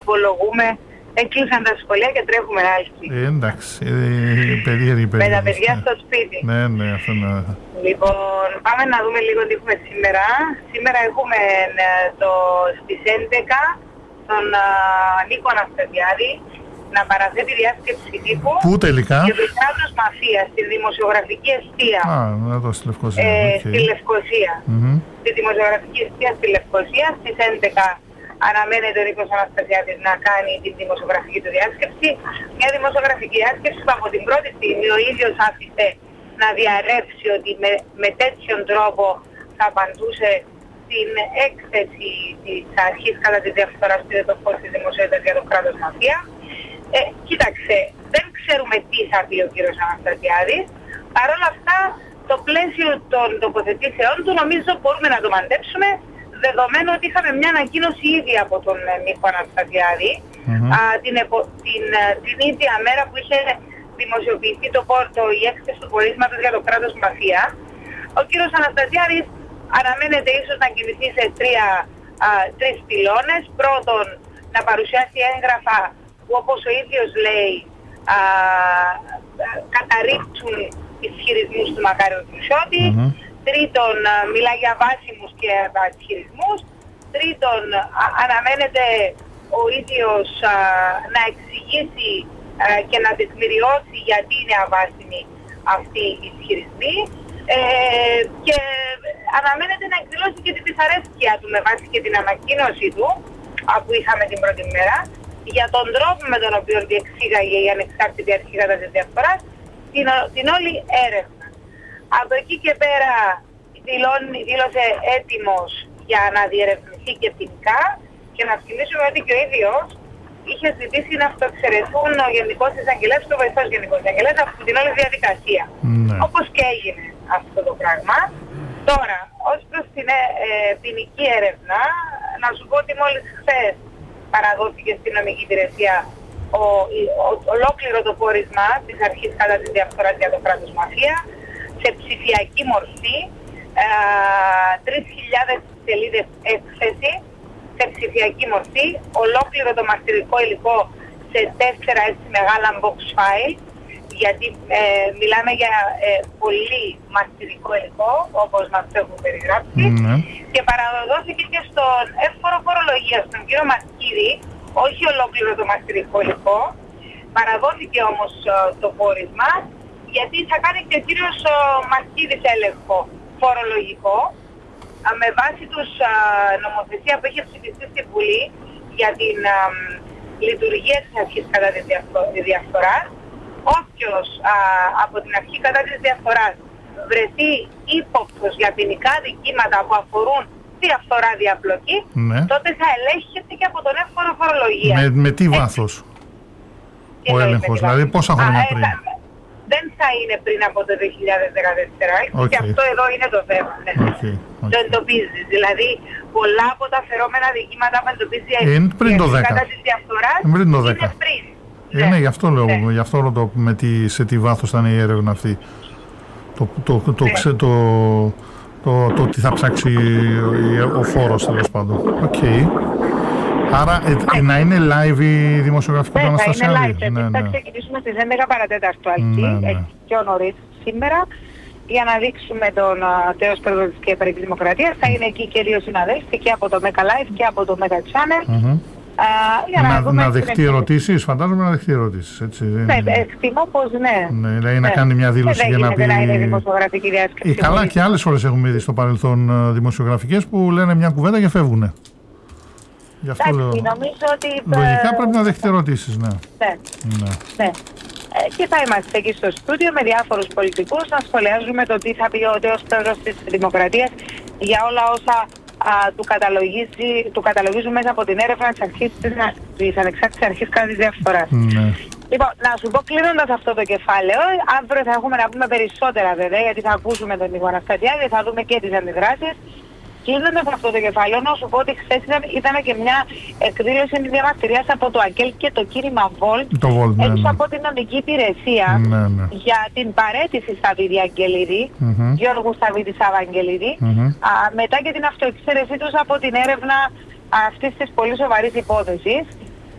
υπολογούμε. Έκλεισαν τα σχολεία και τρέχουμε άλκη. Εντάξει, περίεργη. Με τα παιδιά στο σπίτι. Ναι, αυτό είναι. Λοιπόν, πάμε να δούμε λίγο τι έχουμε σήμερα. Σήμερα έχουμε στις 11 τον Νίκο Αναστασιάδη να παραθέτει διάσκεψη τύπου. Πού τελικά? Για το κράτος μαφία, στη δημοσιογραφική εστία. Εδώ στη Λευκοσία. Στη Λευκοσία. Στη δημοσιογραφική εστία στη Λευκοσία. Στις 11 αναμένεται ο Νίκος Αναστασιάδης να κάνει την δημοσιογραφική του διάσκεψη. Μια δημοσιογραφική διάσκεψη που από την πρώτη στιγμή ο ίδιος άφησε να διαρρεύσει ότι με τέτοιον τρόπο θα απαντούσε στην έκθεση της αρχής κατά τη διαφθορά που είδε το φως της δημοσιότητας για το κράτος μαφία. Κοίταξε, δεν ξέρουμε τι θα πει ο κύριος Αναστασιάδης. Παρ' όλα αυτά, το πλαίσιο των τοποθετήσεών του νομίζω μπορούμε να το μαντέψουμε, δεδομένου ότι είχαμε μια ανακοίνωση ήδη από τον Νίκο Αναστασιάδη την ίδια μέρα που είχε δημοσιοποιηθεί η έκθεση του πορίσματος για το κράτος μαφία. Ο κύριος Αναστασιάδης αναμένεται ίσως να κινηθεί σε τρεις πυλώνες. Πρώτον, να παρουσιάσει έγγραφα που, όπως ο ίδιος λέει, καταρρίπτουν ισχυρισμούς του Μακάριου Χρυσότη. Τρίτον, μιλά για βάσιμους και ισχυρισμούς. Τρίτον, αναμένεται ο ίδιος να εξηγήσει και να τεκμηριώσει γιατί είναι αβάσιμοι αυτοί οι ισχυρισμοί. Και αναμένεται να εκδηλώσει και την δυσαρέσκεια του με βάση και την ανακοίνωση του που είχαμε την πρώτη μέρα για τον τρόπο με τον οποίο διεξήγαγε η ανεξάρτητη αρχή κατά της διαφθοράς την όλη έρευνα. Από εκεί και πέρα δήλωσε έτοιμος για να διερευνηθεί και ποινικά, και να θυμίσουμε ότι και ο ίδιος είχε ζητήσει να αυτοεξαιρεθούν ο Γενικός Εισαγγελέας και ο Βοηθός Γενικός Εισαγγελέας από την όλη διαδικασία. Όπως και έγινε αυτό το πράγμα. Τώρα, ως προς την ποινική έρευνα, να σου πω ότι μόλις χθες παραδόθηκε στην νομική υπηρεσία ολόκληρο το πόρισμα της αρχής κατά τη διαφθορά για το κράτος μαφία, σε ψηφιακή μορφή, 3.000 σελίδες έκθεση, σε ψηφιακή μορφή, ολόκληρο το μαρτυρικό υλικό σε 4 έτσι μεγάλα box file, γιατί μιλάμε για πολύ μαρτυρικό υλικό, όπως μας το έχουν περιγράψει, και παραδόθηκε και στον εύφορο φορολογίας, τον κύριο Μασκίδη, όχι ολόκληρο το μαρτυρικό υλικό. Παραδόθηκε όμως το πόρισμα, γιατί θα κάνει και ο κύριος Μασκίδης έλεγχο φορολογικό, με βάση τους νομοθεσία που έχει ψηφιστεί στη Βουλή για την λειτουργία της αρχής κατά τη διαφθορά. Όποιος από την αρχή κατά της διαφθοράς βρεθεί ύποπτος για ποινικά δικήματα που αφορούν διαφθορά διαπλοκή, τότε θα ελέγχεται και από τον εύφορο φορολογία. Με τι βάθος ο έλεγχος, δηλαδή πόσα χρόνια πριν? Δεν θα είναι πριν από το 2014, και αυτό εδώ είναι το θέμα. Το εντοπίζει. Δηλαδή, πολλά από τα φερόμενα δικήματα που εντοπίζει η αρχή κατά της διαφθοράς είναι πριν. Ναι, γι' αυτό λέω, γι' αυτό ρωτώ σε τι βάθος ήταν η έρευνα αυτή. Το τι θα ψάξει ο φόρος, τέλος πάντων. Άρα να είναι live η δημοσιογραφική του Αναστασιάδη. Θα είναι live. Θα ξεκινήσουμε στις 11 παρατέταρτο αρχή, πιο νωρίς σήμερα, για να δείξουμε τον τέος πρόεδρο της Κυπριακής Δημοκρατίας. Θα είναι εκεί και δύο συναδέλφοι, και από το Mega Live και από το Mega Channel. Να δεχτεί ερωτήσεις, φαντάζομαι να δεχτεί ερωτήσεις, έτσι. Ναι, εκτιμώ πως ναι. Δηλαδή να κάνει μια δήλωση για να πει... να είναι δημοσιογραφική διάσκεψη. Καλά, και άλλες φορές έχουμε δει στο παρελθόν δημοσιογραφικές που λένε μια κουβέντα και φεύγουνε. Γι' αυτό λέω. Νομίζω ότι... Λογικά πρέπει να δεχτεί ερωτήσεις, ναι. Και θα είμαστε εκεί στο στούντιο με διάφορους πολιτικούς να σχολιάζουμε το τι θα πει ο τέος πρόεδρος της Δημοκρατίας για όλα όσα του καταλογίζουν μέσα από την έρευνα της ανεξάρτητης αρχής κατά της διαφθοράς. Λοιπόν, να σου πω, κλείνοντας αυτό το κεφάλαιο, αύριο θα έχουμε να πούμε περισσότερα βέβαια, γιατί θα ακούσουμε τον Νίκο Αναστασιάδη, θα δούμε και τις αντιδράσεις. Κλείνοντας αυτό το κεφάλαιο, να σου πω ότι χθες ήταν και μια εκδήλωση διαμαρτυρίας από το ΑΚΕΛ και το κίνημα Volt, έξω από την νομική υπηρεσία, για την παραίτηση Σταβίδη Αγγελίδη, Γιώργου Σταβίδη Σαβαγγελίδη, μετά και την αυτοεξαίρεσή τους από την έρευνα αυτής της πολύ σοβαρής υπόθεσης.